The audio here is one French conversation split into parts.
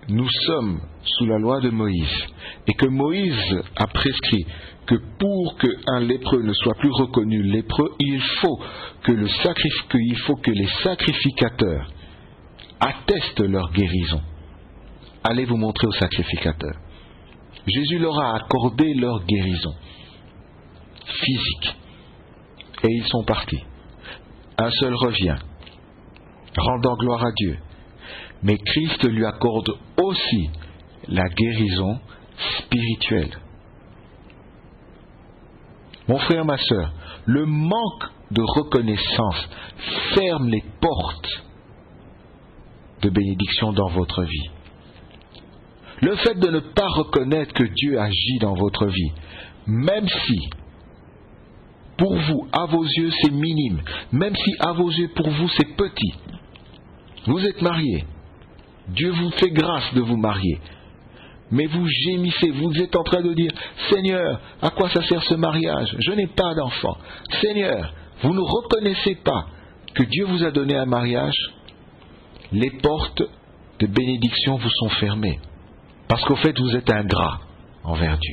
nous sommes sous la loi de Moïse et que Moïse a prescrit que pour qu'un lépreux ne soit plus reconnu lépreux, il faut que les sacrificateurs attestent leur guérison. Allez vous montrer aux sacrificateurs. Jésus leur a accordé leur guérison physique et ils sont partis. Un seul revient, rendant gloire à Dieu. Mais Christ lui accorde aussi la guérison spirituelle. Mon frère, ma sœur, le manque de reconnaissance ferme les portes de bénédiction dans votre vie. Le fait de ne pas reconnaître que Dieu agit dans votre vie, même si pour vous, à vos yeux, c'est minime, même si à vos yeux, pour vous, c'est petit, vous êtes marié, Dieu vous fait grâce de vous marier, mais vous gémissez, vous êtes en train de dire « Seigneur, à quoi ça sert ce mariage? Je n'ai pas d'enfant. Seigneur, vous ne reconnaissez pas que Dieu vous a donné un mariage, les portes de bénédiction vous sont fermées. Parce qu'au fait, vous êtes ingrat envers Dieu.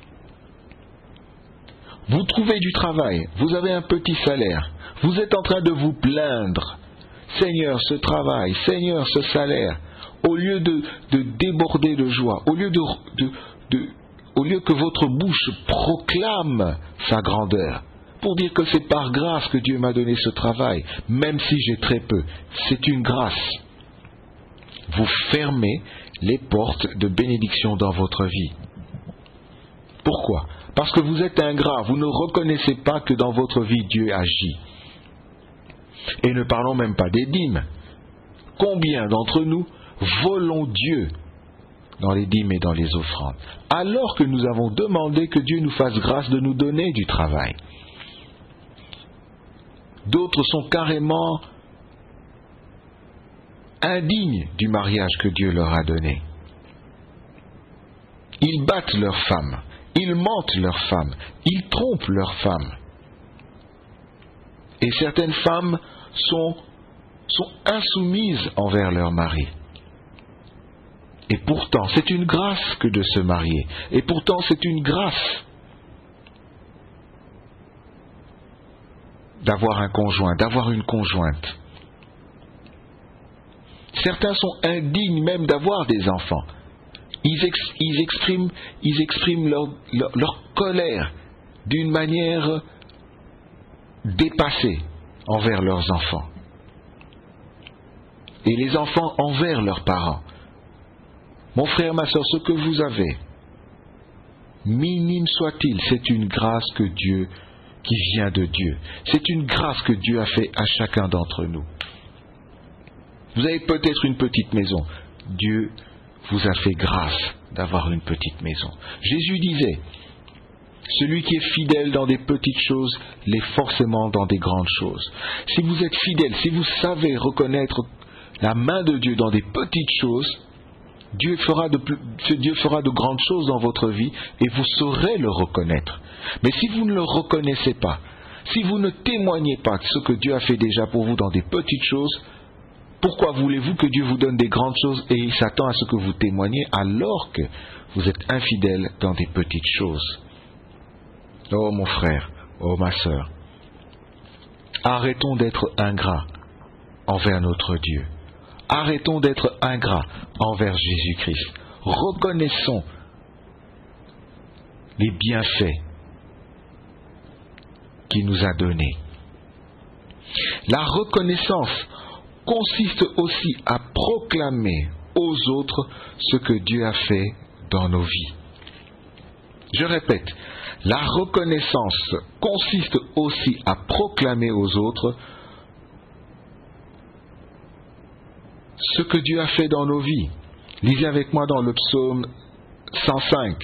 Vous trouvez du travail, vous avez un petit salaire, vous êtes en train de vous plaindre. Seigneur, ce travail, Seigneur, ce salaire, au lieu de déborder de joie, au lieu que votre bouche proclame sa grandeur, pour dire que c'est par grâce que Dieu m'a donné ce travail, même si j'ai très peu, c'est une grâce. Vous fermez les portes de bénédiction dans votre vie. Pourquoi? Parce que vous êtes ingrat, vous ne reconnaissez pas que dans votre vie Dieu agit. Et ne parlons même pas des dîmes. Combien d'entre nous volons Dieu dans les dîmes et dans les offrandes, alors que nous avons demandé que Dieu nous fasse grâce de nous donner du travail? D'autres sont carrément indignes du mariage que Dieu leur a donné. Ils battent leurs femmes, ils mentent leurs femmes, ils trompent leurs femmes. Et certaines femmes sont insoumises envers leur mari. Et pourtant, c'est une grâce que de se marier. Et pourtant, c'est une grâce d'avoir un conjoint, d'avoir une conjointe. Certains sont indignes même d'avoir des enfants. Ils expriment leur colère d'une manière dépassée envers leurs enfants. Et les enfants envers leurs parents. Mon frère, ma soeur, ce que vous avez, minime soit-il, c'est une grâce qui vient de Dieu. C'est une grâce que Dieu a fait à chacun d'entre nous. Vous avez peut-être une petite maison. Dieu vous a fait grâce d'avoir une petite maison. Jésus disait, celui qui est fidèle dans des petites choses l'est forcément dans des grandes choses. Si vous êtes fidèle, si vous savez reconnaître la main de Dieu dans des petites choses, Dieu fera de grandes choses dans votre vie et vous saurez le reconnaître. Mais si vous ne le reconnaissez pas, si vous ne témoignez pas de ce que Dieu a fait déjà pour vous dans des petites choses, pourquoi voulez-vous que Dieu vous donne des grandes choses et il s'attend à ce que vous témoigniez alors que vous êtes infidèle dans des petites choses? Oh mon frère, oh ma sœur, arrêtons d'être ingrats envers notre Dieu. Arrêtons d'être ingrats envers Jésus-Christ. Reconnaissons les bienfaits qu'il nous a donnés. La reconnaissance consiste aussi à proclamer aux autres ce que Dieu a fait dans nos vies. Je répète, la reconnaissance consiste aussi à proclamer aux autres ce que Dieu a fait dans nos vies. Lisez avec moi dans le psaume 105,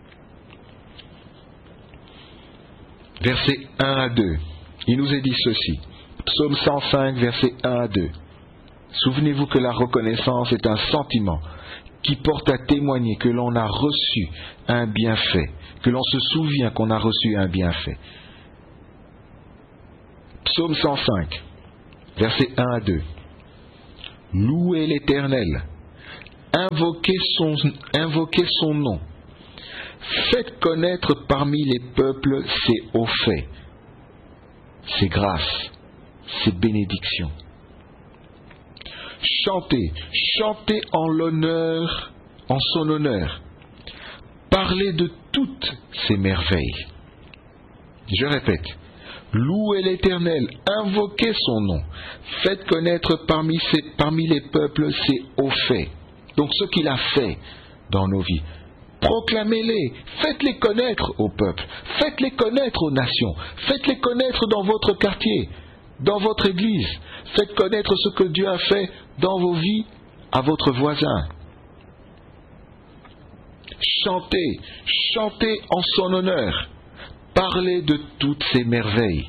versets 1 à 2. Il nous est dit ceci. Psaume 105, versets 1 à 2. Souvenez-vous que la reconnaissance est un sentiment qui porte à témoigner que l'on a reçu un bienfait, que l'on se souvient qu'on a reçu un bienfait. Psaume 105, versets 1 à 2. Louez l'Éternel, invoquez son nom. Faites connaître parmi les peuples ses hauts faits, ses grâces, ses bénédictions. Chantez en son honneur. Parlez de toutes ses merveilles. Je répète, louez l'Éternel, invoquez son nom, faites connaître parmi les peuples ses hauts faits, donc ce qu'il a fait dans nos vies. Proclamez-les, faites-les connaître au peuple, faites-les connaître aux nations, faites-les connaître dans votre quartier, dans votre église, faites connaître ce que Dieu a fait dans vos vies à votre voisin. Chantez en son honneur, parlez de toutes ses merveilles.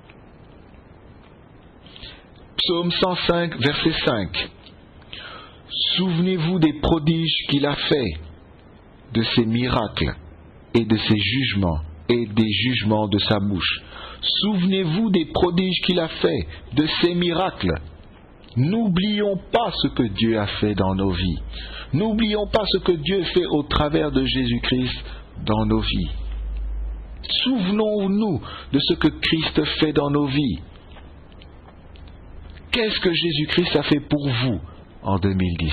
Psaume 105, verset 5. Souvenez-vous des prodiges qu'il a faits, de ses miracles et de ses jugements et des jugements de sa bouche. Souvenez-vous des prodiges qu'il a faits, de ses miracles. N'oublions pas ce que Dieu a fait dans nos vies. N'oublions pas ce que Dieu fait au travers de Jésus-Christ dans nos vies. Souvenons-nous de ce que Christ fait dans nos vies. Qu'est-ce que Jésus-Christ a fait pour vous en 2010?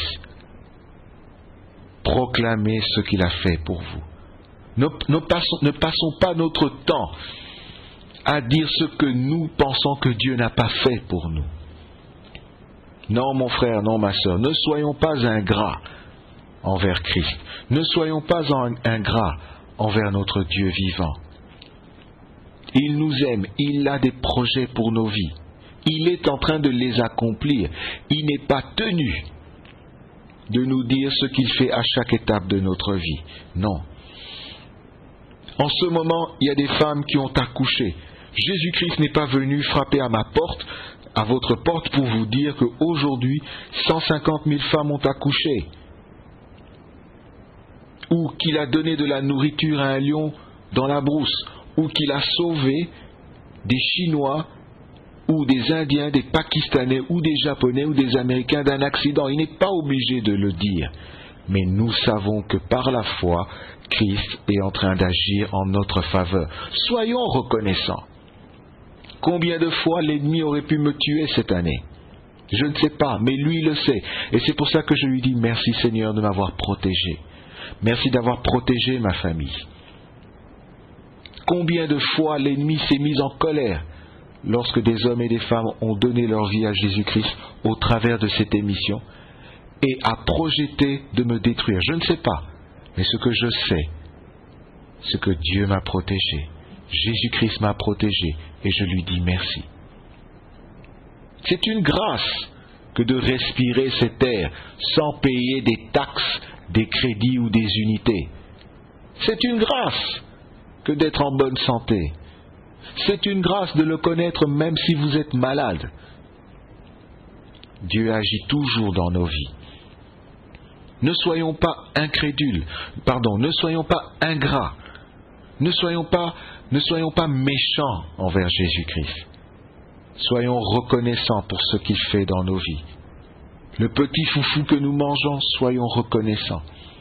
Proclamez ce qu'il a fait pour vous. Ne passons pas notre temps à dire ce que nous pensons que Dieu n'a pas fait pour nous. Non, mon frère, non, ma sœur, ne soyons pas ingrats envers Christ. Ne soyons pas ingrats envers notre Dieu vivant. Il nous aime, il a des projets pour nos vies. Il est en train de les accomplir. Il n'est pas tenu de nous dire ce qu'il fait à chaque étape de notre vie. Non. En ce moment, il y a des femmes qui ont accouché. Jésus-Christ n'est pas venu frapper à ma porte, à votre porte, pour vous dire qu'aujourd'hui, 150 000 femmes ont accouché. Ou qu'il a donné de la nourriture à un lion dans la brousse. Ou qu'il a sauvé des Chinois ou des Indiens, des Pakistanais ou des Japonais ou des Américains d'un accident. Il n'est pas obligé de le dire. Mais nous savons que par la foi, Christ est en train d'agir en notre faveur. Soyons reconnaissants. Combien de fois l'ennemi aurait pu me tuer cette année? Je ne sais pas, mais lui le sait. Et c'est pour ça que je lui dis merci Seigneur de m'avoir protégé. Merci d'avoir protégé ma famille. Combien de fois l'ennemi s'est mis en colère lorsque des hommes et des femmes ont donné leur vie à Jésus-Christ au travers de cette émission et a projeté de me détruire. Je ne sais pas, mais ce que je sais, c'est que Dieu m'a protégé. Jésus-Christ m'a protégé et je lui dis merci. C'est une grâce que de respirer cet air sans payer des taxes, des crédits ou des unités. C'est une grâce que d'être en bonne santé. C'est une grâce de le connaître même si vous êtes malade. Dieu agit toujours dans nos vies. Ne soyons pas incrédules, ne soyons pas ingrats, ne soyons pas méchants envers Jésus-Christ. Soyons reconnaissants pour ce qu'il fait dans nos vies. Le petit foufou que nous mangeons, soyons reconnaissants.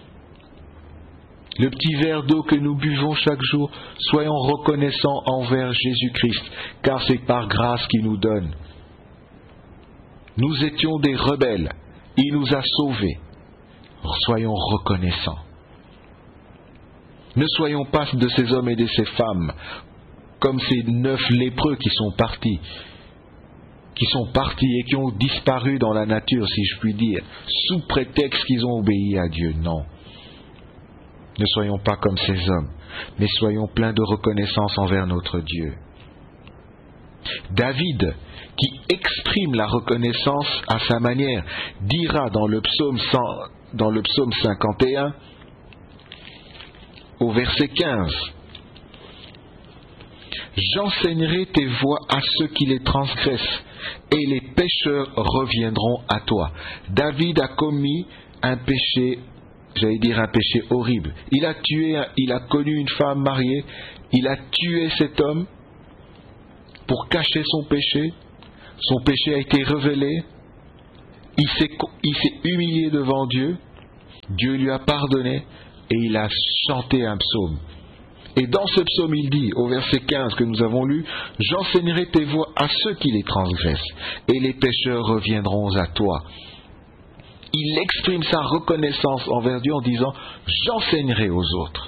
Le petit verre d'eau que nous buvons chaque jour, soyons reconnaissants envers Jésus-Christ, car c'est par grâce qu'il nous donne. Nous étions des rebelles, il nous a sauvés. Soyons reconnaissants. Ne soyons pas de ces hommes et de ces femmes comme ces 9 lépreux qui sont partis et qui ont disparu dans la nature, si je puis dire, sous prétexte qu'ils ont obéi à Dieu. Non. Ne soyons pas comme ces hommes, mais soyons pleins de reconnaissance envers notre Dieu. David, qui exprime la reconnaissance à sa manière, dira dans le psaume 51, au verset 15, « J'enseignerai tes voies à ceux qui les transgressent, et les pécheurs reviendront à toi. » David a commis un péché, un péché horrible. Il a connu une femme mariée, il a tué cet homme pour cacher son péché. Son péché a été révélé. Il s'est humilié devant Dieu. Dieu lui a pardonné et il a chanté un psaume. Et dans ce psaume, il dit, au verset 15 que nous avons lu, « J'enseignerai tes voies à ceux qui les transgressent, et les pécheurs reviendront à toi. » Il exprime sa reconnaissance envers Dieu en disant, « J'enseignerai aux autres.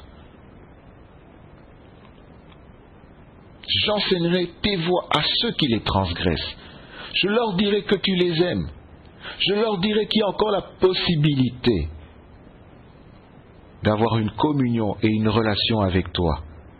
J'enseignerai tes voies à ceux qui les transgressent. Je leur dirai que tu les aimes. Je leur dirai qu'il y a encore la possibilité d'avoir une communion et une relation avec toi,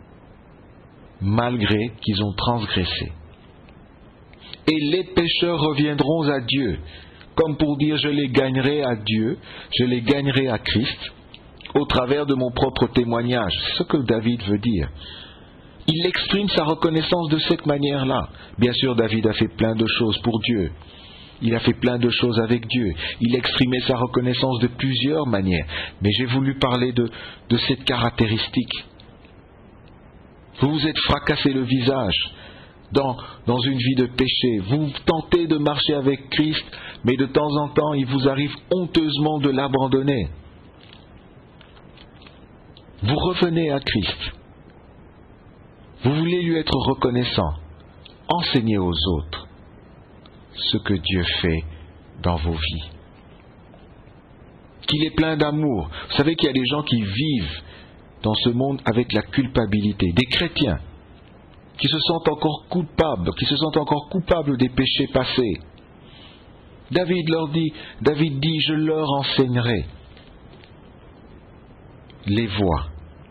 malgré qu'ils ont transgressé. Et les pécheurs reviendront à Dieu, comme pour dire je les gagnerai à Dieu, je les gagnerai à Christ, au travers de mon propre témoignage. C'est ce que David veut dire. Il exprime sa reconnaissance de cette manière-là. Bien sûr, David a fait plein de choses pour Dieu. Il a fait plein de choses avec Dieu. Il exprimait sa reconnaissance de plusieurs manières. Mais j'ai voulu parler de cette caractéristique. Vous vous êtes fracassé le visage dans une vie de péché. Vous tentez de marcher avec Christ, mais de temps en temps, il vous arrive honteusement de l'abandonner. Vous revenez à Christ. Vous voulez lui être reconnaissant. Enseignez aux autres ce que Dieu fait dans vos vies. Qu'il est plein d'amour. Vous savez qu'il y a des gens qui vivent dans ce monde avec la culpabilité. Des chrétiens qui se sentent encore coupables des péchés passés. David dit, je leur enseignerai les voies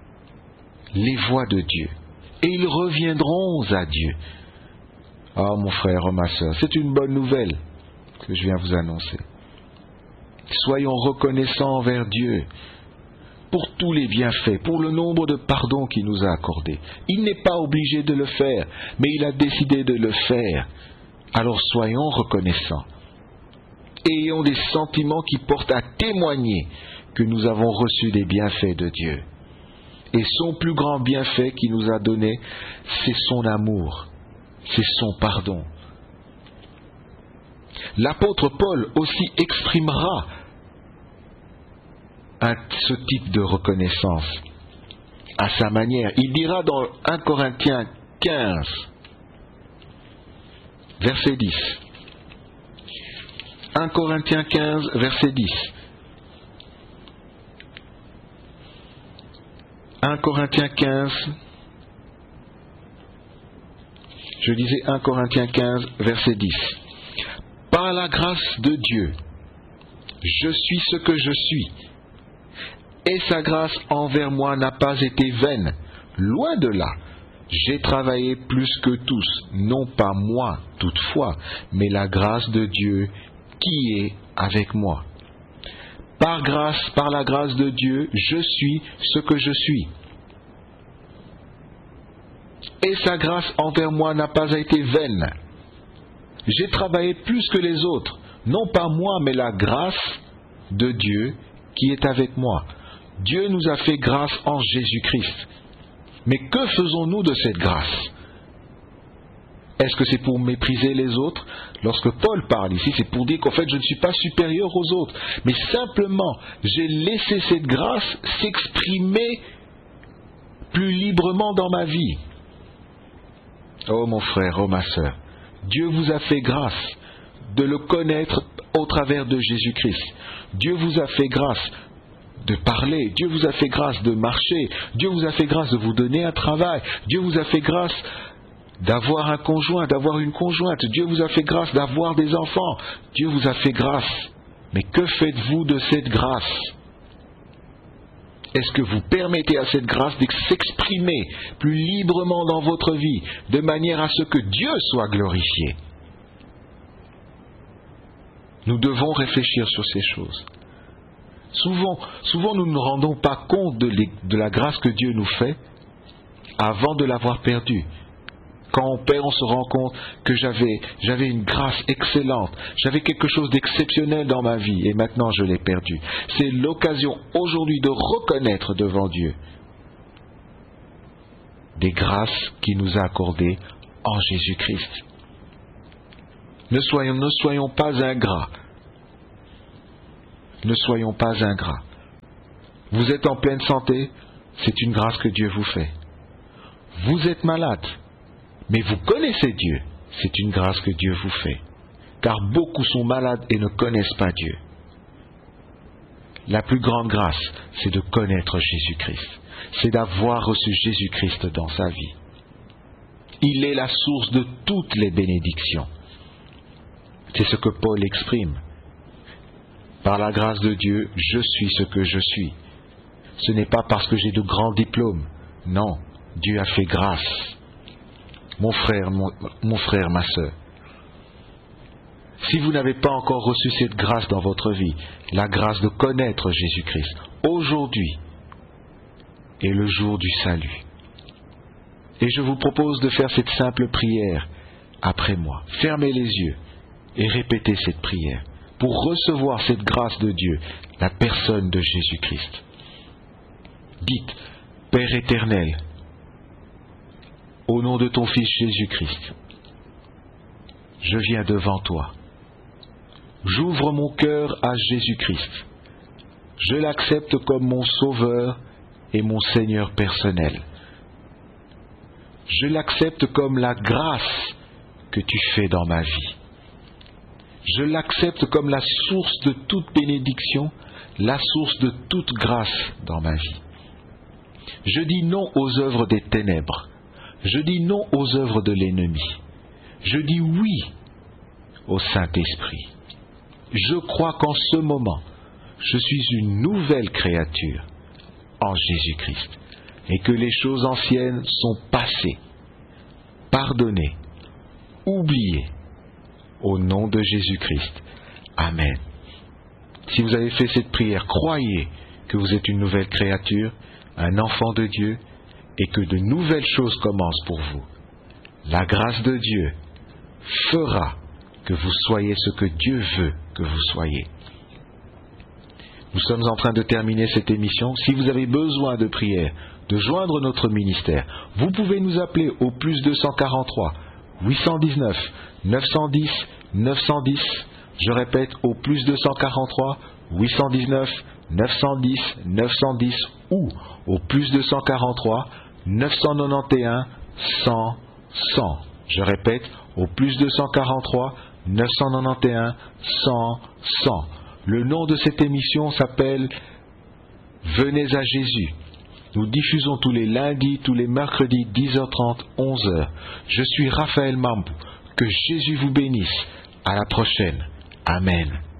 de Dieu. Et ils reviendront à Dieu. Ah, mon frère, ma sœur, c'est une bonne nouvelle que je viens vous annoncer. Soyons reconnaissants envers Dieu pour tous les bienfaits, pour le nombre de pardons qu'il nous a accordés. Il n'est pas obligé de le faire, mais il a décidé de le faire. Alors soyons reconnaissants. Ayons des sentiments qui portent à témoigner que nous avons reçu des bienfaits de Dieu. Et son plus grand bienfait qu'il nous a donné, c'est son amour, c'est son pardon. L'apôtre Paul aussi exprimera ce type de reconnaissance à sa manière. Il dira dans 1 Corinthiens 15, verset 10. 1 Corinthiens 15, verset 10. 1 Corinthiens 15, je lisais 1 Corinthiens 15, verset 10. Par la grâce de Dieu, je suis ce que je suis, et sa grâce envers moi n'a pas été vaine. Loin de là, j'ai travaillé plus que tous, non pas moi toutefois, mais la grâce de Dieu qui est avec moi. Par la grâce de Dieu, je suis ce que je suis. Et sa grâce envers moi n'a pas été vaine. J'ai travaillé plus que les autres, non pas moi, mais la grâce de Dieu qui est avec moi. Dieu nous a fait grâce en Jésus-Christ. Mais que faisons-nous de cette grâce? Est-ce que c'est pour mépriser les autres? Lorsque Paul parle ici, c'est pour dire qu'en fait je ne suis pas supérieur aux autres, mais simplement j'ai laissé cette grâce s'exprimer plus librement dans ma vie. Oh mon frère, oh ma sœur, Dieu vous a fait grâce de le connaître au travers de Jésus-Christ. Dieu vous a fait grâce de parler, Dieu vous a fait grâce de marcher, Dieu vous a fait grâce de vous donner un travail, Dieu vous a fait grâce d'avoir un conjoint, d'avoir une conjointe, Dieu vous a fait grâce d'avoir des enfants, Dieu vous a fait grâce. Mais que faites-vous de cette grâce? Est-ce que vous permettez à cette grâce de s'exprimer plus librement dans votre vie, de manière à ce que Dieu soit glorifié? Nous devons réfléchir sur ces choses. Souvent nous ne nous rendons pas compte de la grâce que Dieu nous fait avant de l'avoir perdue. Quand on perd, on se rend compte que j'avais une grâce excellente, j'avais quelque chose d'exceptionnel dans ma vie et maintenant je l'ai perdu. C'est l'occasion aujourd'hui de reconnaître devant Dieu des grâces qu'il nous a accordées en Jésus-Christ. Ne soyons pas ingrats. Ne soyons pas ingrats. Vous êtes en pleine santé, c'est une grâce que Dieu vous fait. Vous êtes malade, mais vous connaissez Dieu, c'est une grâce que Dieu vous fait. Car beaucoup sont malades et ne connaissent pas Dieu. La plus grande grâce, c'est de connaître Jésus-Christ. C'est d'avoir reçu Jésus-Christ dans sa vie. Il est la source de toutes les bénédictions. C'est ce que Paul exprime. Par la grâce de Dieu, je suis ce que je suis. Ce n'est pas parce que j'ai de grands diplômes. Non, Dieu a fait grâce. Mon frère, ma sœur. Si vous n'avez pas encore reçu cette grâce dans votre vie, la grâce de connaître Jésus-Christ, aujourd'hui est le jour du salut. Et je vous propose de faire cette simple prière après moi. Fermez les yeux et répétez cette prière pour recevoir cette grâce de Dieu, la personne de Jésus-Christ. Dites, Père éternel, au nom de ton Fils Jésus-Christ, je viens devant toi. J'ouvre mon cœur à Jésus-Christ. Je l'accepte comme mon Sauveur et mon Seigneur personnel. Je l'accepte comme la grâce que tu fais dans ma vie. Je l'accepte comme la source de toute bénédiction, la source de toute grâce dans ma vie. Je dis non aux œuvres des ténèbres. Je dis non aux œuvres de l'ennemi. Je dis oui au Saint-Esprit. Je crois qu'en ce moment, je suis une nouvelle créature en Jésus-Christ et que les choses anciennes sont passées, pardonnées, oubliées au nom de Jésus-Christ. Amen. Si vous avez fait cette prière, croyez que vous êtes une nouvelle créature, un enfant de Dieu et que de nouvelles choses commencent pour vous. La grâce de Dieu fera que vous soyez ce que Dieu veut que vous soyez. Nous sommes en train de terminer cette émission. Si vous avez besoin de prière, de joindre notre ministère, vous pouvez nous appeler au plus 243 819 910 910. Je répète, au plus 243 819 910 910 ou au plus 243 991 100 100. Je répète, au plus 243 991 100 100. Le nom de cette émission s'appelle Venez à Jésus. Nous diffusons tous les lundis, tous les mercredis, 10h30, 11h. Je suis Raphaël Mambou. Que Jésus vous bénisse. À la prochaine. Amen.